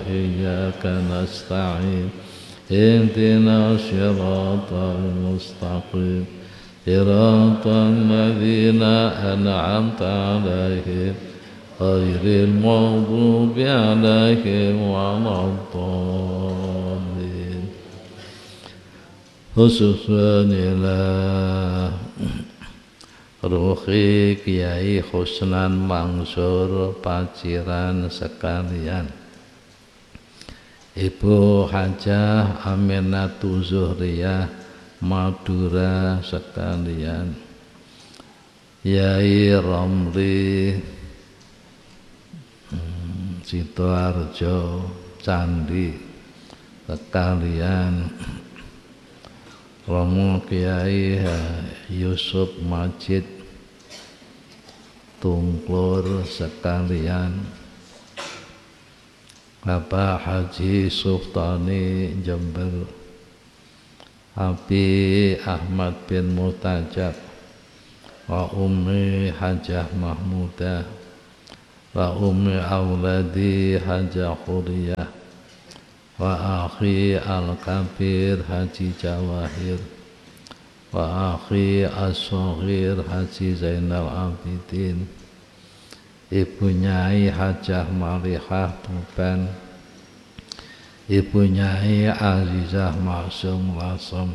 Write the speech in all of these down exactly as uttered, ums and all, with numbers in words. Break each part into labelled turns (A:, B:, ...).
A: وإياك نستعين اهدنا الصراط المستقيم صراط الذين أنعمت عليهم غير المغضوب عليهم ولا الضالين. Khususun ila ruhi Kiai Husnan Mansur Paciran sekalian, Ibu Hajah Aminatu Zuhriyah Madura sekalian, Yai Romli Sidoarjo Candi sekalian, Romo Kiai Yusuf Majid Tungklur sekalian, Bapak Haji Suftani Jember, Abi Ahmad bin Mutajab, wa Ummi Hajah Mahmudah, wa Ummi Auladi Hajah Khuriyah, wa akhi Al-Kabir Haji Jawahir, wa akhi As-Soghir Haji Zainal Abidin, Ibu Nyai Hajah Marihah Tuban, Ibu Nyai Azizah Maksum Lasem,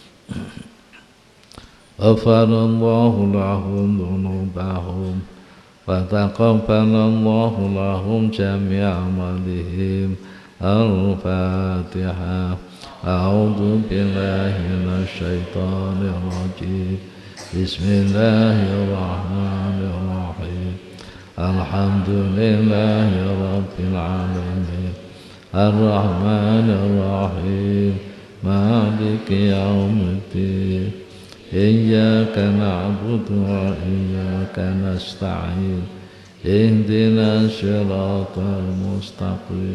A: ghafarallahu lahum dhunubahum wa taqabbalallahu lahum jami'a amalihim. Al-Fatihah. A'udzu billahi minasy syaithanir rajim. Bismillahirrahmanirrahim. Alhamdulillahi rabbil alamin. Ar-Rahmanir Rahim. Maliki yaumiddin. Iyyaka na'budu wa iyyaka nasta'in. Ihdinas siratal mustaqim.